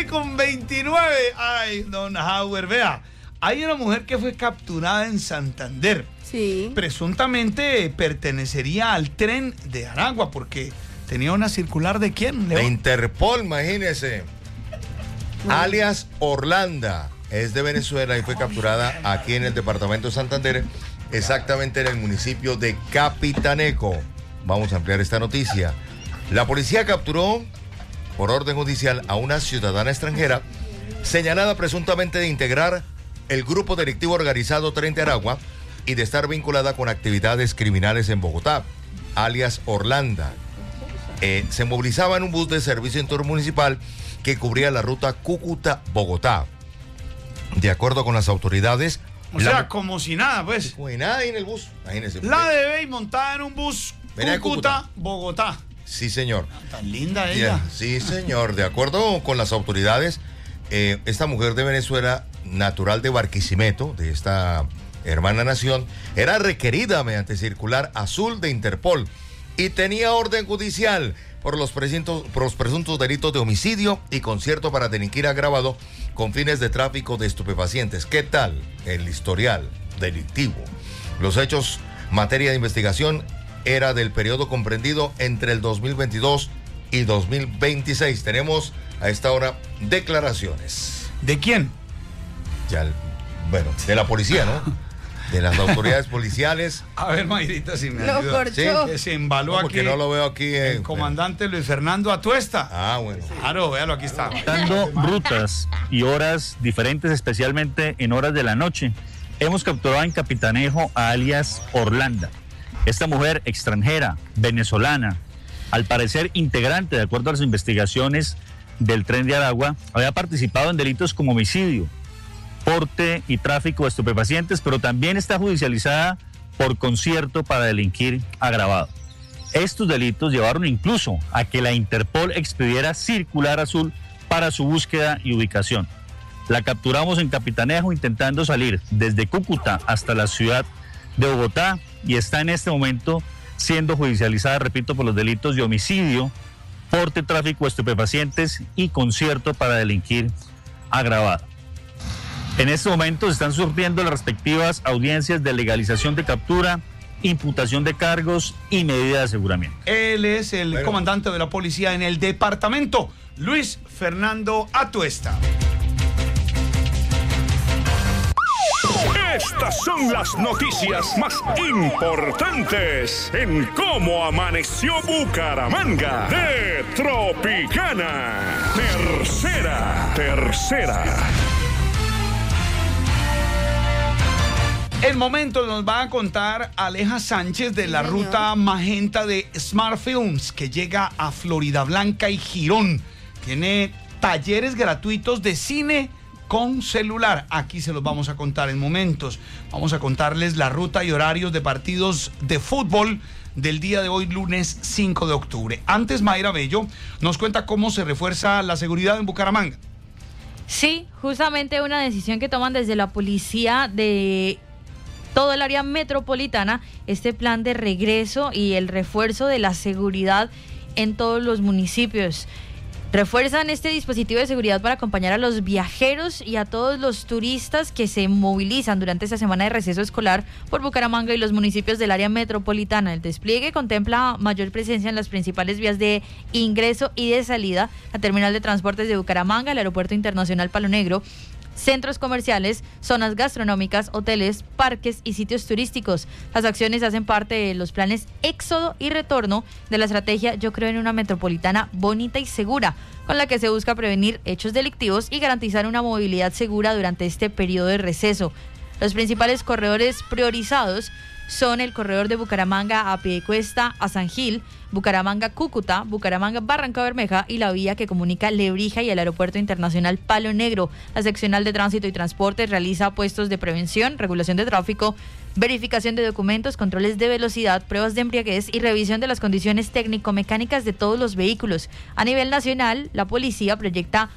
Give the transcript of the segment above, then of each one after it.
7:29. Ay, don Howard, vea. Hay una mujer que fue capturada en Santander. Sí. Presuntamente pertenecería al tren de Aragua porque tenía una circular ¿de quién? De Interpol, imagínese. Alias Orlanda. Es de Venezuela y fue capturada aquí en el departamento de Santander, exactamente en el municipio de Capitanejo. Vamos a ampliar esta noticia. La policía capturó, por orden judicial, a una ciudadana extranjera señalada presuntamente de integrar el grupo delictivo organizado Tren de Aragua y de estar vinculada con actividades criminales en Bogotá, alias Orlanda. Se movilizaba en un bus de servicio intermunicipal que cubría la ruta Cúcuta-Bogotá. De acuerdo con las autoridades... O sea, como si nada, pues. Como si nada ahí en el bus. Imagínense. La debe montada en un bus Cúcuta-Bogotá. Sí, señor. Tan linda ella. Sí, señor. De acuerdo con las autoridades, esta mujer de Venezuela, natural de Barquisimeto, de esta hermana nación, era requerida mediante circular azul de Interpol y tenía orden judicial por los presuntos delitos de homicidio y concierto para delinquir agravado con fines de tráfico de estupefacientes. ¿Qué tal el historial delictivo? Los hechos, materia de investigación, era del periodo comprendido entre el 2022 y 2026. Tenemos a esta hora declaraciones. ¿De quién? De la policía, ¿no? De las autoridades policiales. A ver, Mayrita, si me ayuda. ¿Sí? Que se embaló aquí. Porque no lo veo aquí. El comandante Luis Fernando Atuesta. Ah, bueno. Claro, véalo, aquí está. Dando rutas y horas diferentes, especialmente en horas de la noche. Hemos capturado en Capitanejo a alias Orlanda. Esta mujer extranjera, venezolana, al parecer integrante, de acuerdo a las investigaciones del Tren de Aragua, había participado en delitos como homicidio, porte y tráfico de estupefacientes, pero también está judicializada por concierto para delinquir agravado. Estos delitos llevaron incluso a que la Interpol expidiera circular azul para su búsqueda y ubicación. La capturamos en Capitanejo intentando salir desde Cúcuta hasta la ciudad de Bogotá y está en este momento siendo judicializada, repito, por los delitos de homicidio, porte, tráfico de estupefacientes y concierto para delinquir agravado. En este momento se están surtiendo las respectivas audiencias de legalización de captura, imputación de cargos y medida de aseguramiento. Él es el comandante de la policía en el departamento, Luis Fernando Atuesta. Estas son las noticias más importantes en cómo amaneció Bucaramanga de Tropicana. Tercera. El momento nos va a contar Aleja Sánchez de la ruta magenta de Smart Films, que llega a Florida Blanca y Girón. Tiene talleres gratuitos de cine con celular. Aquí se los vamos a contar en momentos. Vamos a contarles la ruta y horarios de partidos de fútbol del día de hoy, lunes 5 de octubre. Antes, Mayra Bello nos cuenta cómo se refuerza la seguridad en Bucaramanga. Sí, justamente una decisión que toman desde la policía de todo el área metropolitana, este plan de regreso y el refuerzo de la seguridad en todos los municipios. Refuerzan este dispositivo de seguridad para acompañar a los viajeros y a todos los turistas que se movilizan durante esta semana de receso escolar por Bucaramanga y los municipios del área metropolitana. El despliegue contempla mayor presencia en las principales vías de ingreso y de salida, la terminal de transportes de Bucaramanga, el Aeropuerto Internacional Palo Negro, centros comerciales, zonas gastronómicas, hoteles, parques y sitios turísticos. Las acciones hacen parte de los planes Éxodo y Retorno de la estrategia Yo Creo en una Metropolitana Bonita y Segura, con la que se busca prevenir hechos delictivos y garantizar una movilidad segura durante este periodo de receso. Los principales corredores priorizados son el corredor de Bucaramanga a Piedecuesta a San Gil, Bucaramanga-Cúcuta, Bucaramanga-Barranca Bermeja y la vía que comunica Lebrija y el Aeropuerto Internacional Palo Negro. La seccional de Tránsito y Transporte realiza puestos de prevención, regulación de tráfico, verificación de documentos, controles de velocidad, pruebas de embriaguez y revisión de las condiciones técnico-mecánicas de todos los vehículos. A nivel nacional, la policía proyecta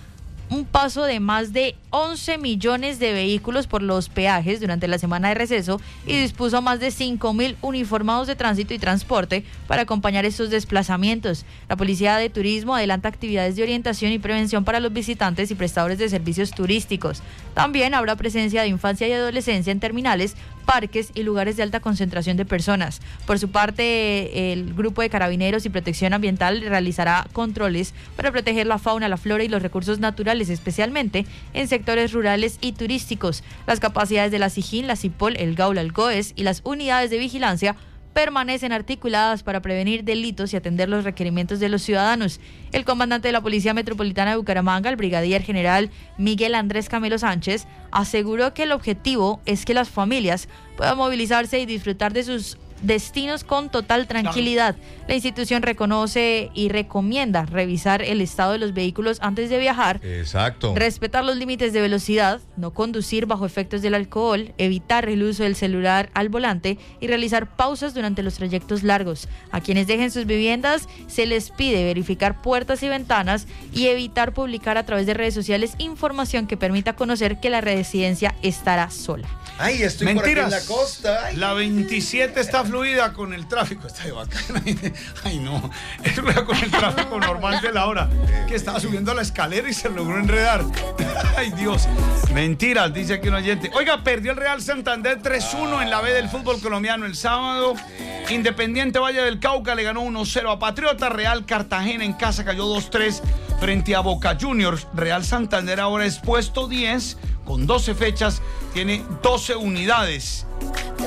un paso de más de 11 millones de vehículos por los peajes durante la semana de receso y dispuso más de 5.000 uniformados de tránsito y transporte para acompañar estos desplazamientos. La Policía de Turismo adelanta actividades de orientación y prevención para los visitantes y prestadores de servicios turísticos. También habrá presencia de infancia y adolescencia en terminales, parques y lugares de alta concentración de personas. Por su parte, el Grupo de Carabineros y Protección Ambiental realizará controles para proteger la fauna, la flora y los recursos naturales, especialmente en sectores rurales y turísticos. Las capacidades de la SIJIN, la CIPOL, el GAULA, el GOES y las unidades de vigilancia permanecen articuladas para prevenir delitos y atender los requerimientos de los ciudadanos. El comandante de la Policía Metropolitana de Bucaramanga, el brigadier general Miguel Andrés Camelo Sánchez, aseguró que el objetivo es que las familias puedan movilizarse y disfrutar de sus destinos con total tranquilidad. La institución reconoce y recomienda revisar el estado de los vehículos antes de viajar. Exacto. Respetar los límites de velocidad, no conducir bajo efectos del alcohol, evitar el uso del celular al volante y realizar pausas durante los trayectos largos. A quienes dejen sus viviendas se les pide verificar puertas y ventanas y evitar publicar a través de redes sociales información que permita conocer que la residencia estará sola. Ay, estoy Mentiras. por aquí en la costa. Ay. La 27 está fluida con el tráfico. Está de bacana. Ay, no. Es fluida con el tráfico normal de la hora. Que estaba subiendo la escalera y se logró enredar. Ay, Dios. Mentiras, dice aquí un oyente. Oiga, perdió el Real Santander 3-1 en la B del fútbol colombiano el sábado. Independiente Valle del Cauca le ganó 1-0 a Patriota. Real Cartagena en casa cayó 2-3 frente a Boca Juniors. Real Santander ahora es puesto 10 con 12 fechas, tiene 12 unidades.